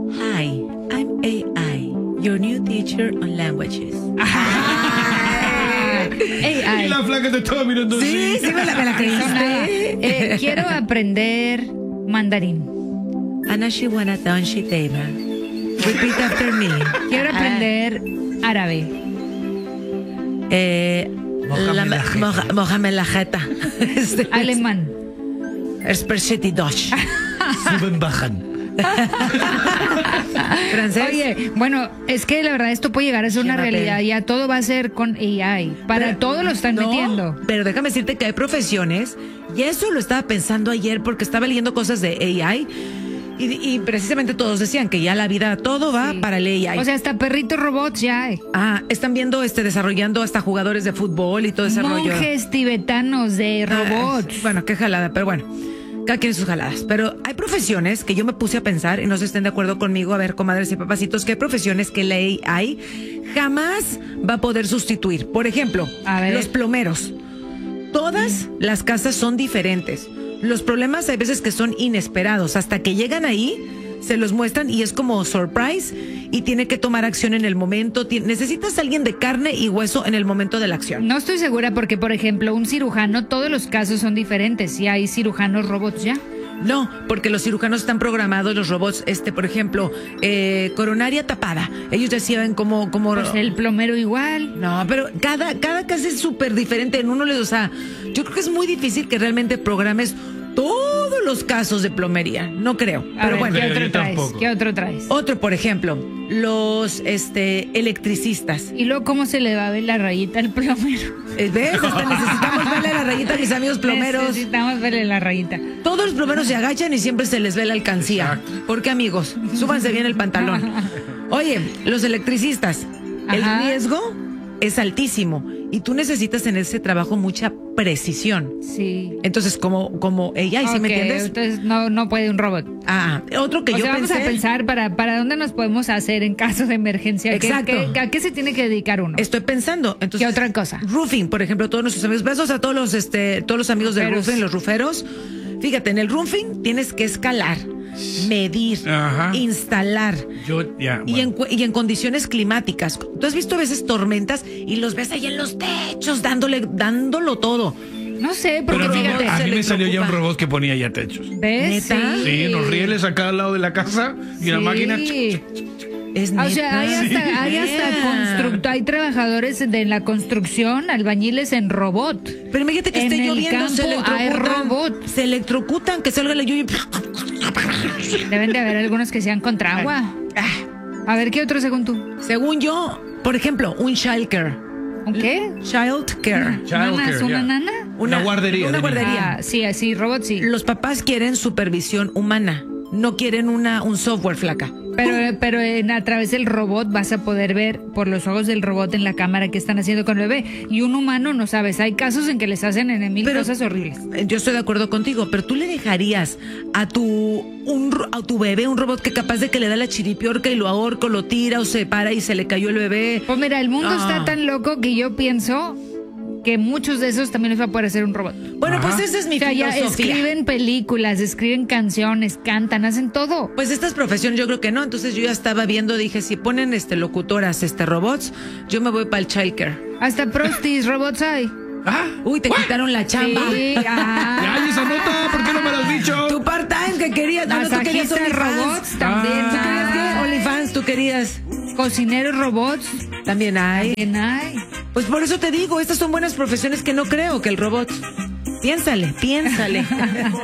Hi, I'm AI, your new teacher on languages. Y la flaca te estaba mirando así. Sí, me la creíste. Quiero aprender mandarín. Anashi Wanatan Shitema. Repeat after me. Quiero aprender árabe. Mójame la jeta. Alemán. Spersheti Dosh. Suben, bajan. Francés. Oye, bueno, es que la verdad esto puede llegar a ser una Llévate. realidad. Ya todo va a ser con AI. Para todo lo están metiendo. Pero déjame decirte que hay profesiones, y eso lo estaba pensando ayer porque estaba leyendo cosas de AI, y precisamente todos decían que ya la vida, todo va Sí. para el AI. O sea, hasta perritos robots ya hay. Están viendo, desarrollando hasta jugadores de fútbol y todo ese rollo. Monjes tibetanos de robots. Bueno, qué jalada, pero bueno, cada quien sus jaladas. Pero hay profesiones que yo me puse a pensar, y no sé si estén de acuerdo conmigo, a ver, comadres y papacitos, que hay profesiones que la AI jamás va a poder sustituir. Por ejemplo, A ver. los plomeros. Todas las casas son diferentes. Los problemas hay veces que son inesperados. Hasta que llegan ahí, se los muestran y es como surprise, y tiene que tomar acción en el momento. Necesitas a alguien de carne y hueso en el momento de la acción. No estoy segura porque, por ejemplo, un cirujano, todos los casos son diferentes. Y hay cirujanos robots ya. No, porque los cirujanos están programados, los robots, por ejemplo, coronaria tapada. Ellos ya saben cómo... Pues el plomero igual. No, pero cada caso es súper diferente. En uno yo creo que es muy difícil que realmente programes todos los casos de plomería. No creo. A Pero ver, bueno. ¿qué otro yo traes? tampoco. ¿Qué otro traes? Otro, por ejemplo, los electricistas. Y luego, ¿cómo se le va a ver la rayita al plomero? ¿Ves? Hasta necesitamos verle la rayita a mis amigos plomeros. Necesitamos verle la rayita. Todos los plomeros se agachan y siempre se les ve la alcancía. Exacto. ¿Por qué, amigos? Súbanse bien el pantalón. Oye, los electricistas, Ajá. el riesgo es altísimo y tú necesitas en ese trabajo mucha precisión. Sí. Entonces, como ella, ¿sí me Ok, entiendes? Entonces no puede un robot. Otro que O yo sea, vamos pensé. a pensar para dónde nos podemos hacer en caso de emergencia. Exacto. ¿A qué se tiene que dedicar uno? Estoy pensando. Entonces, ¿Qué otra cosa? Roofing, por ejemplo, todos nuestros amigos. Besos a todos los amigos del Ruferos. roofing, los ruferos. Fíjate, en el roofing tienes que escalar, medir, Ajá. instalar. Y en condiciones climáticas. Tú has visto a veces tormentas y los ves ahí en los techos dándolo todo. No sé, porque Pero fíjate. a mí me salió ya un electrocuta. robot que ponía ya techos. ¿Ves? ¿Neta? Sí, en los rieles a cada lado de la casa y la máquina. Es O sea, neta. hay trabajadores de la construcción, albañiles en robot. Pero imagínate que En esté el lloviendo, se campo hay electrocutan. robots. Se electrocutan, que salga la lluvia. Deben de haber algunos que sean contra agua. A ver, ¿qué otro según tú? Según yo, por ejemplo, un child care. ¿Un qué? Child care. ¿Nanas? ¿Una ya. nana? Una guardería Una de niños. guardería. Sí, robot sí. Los papás quieren supervisión humana. No quieren un software, flaca. Pero a través del robot vas a poder ver por los ojos del robot en la cámara qué están haciendo con el bebé. Y un humano no sabes. Hay casos en que les hacen en mil Pero- cosas horribles. Yo estoy de acuerdo contigo, pero tú le dejarías a tu bebé un robot que capaz de que le da la chiripiorca y lo ahorca, lo tira o se para y se le cayó el bebé. Pues mira, el mundo Ah. está tan loco que yo pienso que muchos de esos también los va a poder hacer un robot. Bueno, Ajá. pues esa es mi O sea, ya filosofía. escriben películas, escriben canciones, cantan, hacen todo. Pues estas profesiones yo creo que no, entonces yo ya estaba viendo, dije, si ponen locutoras, robots, yo me voy para el childcare. Hasta prostis, robots hay. Ah, Uy, te quitaron la chamba. Sí, ya, y esa nota, ¿por qué no me lo has dicho? Tu part-time que querías. No, tú querías Masajistas OnlyFans. robots también ¿Tú querías hay. qué? OnlyFans, tú querías. Cocineros robots También hay. también hay. Pues por eso te digo, estas son buenas profesiones que no creo que el robot. Piénsale.